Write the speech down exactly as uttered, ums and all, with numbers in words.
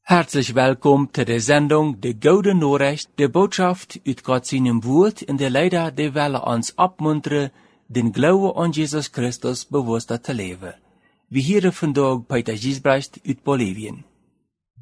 Herzlich willkommen zu der Sendung De Gouden Nachricht, der Botschaft uit Gott seinem Wort, in der Leider die Welle uns abmunteren, den Glauben an Jesus Christus bewusster zu leben. Wir hören vandaag Peter Giesbrecht uit Bolivien.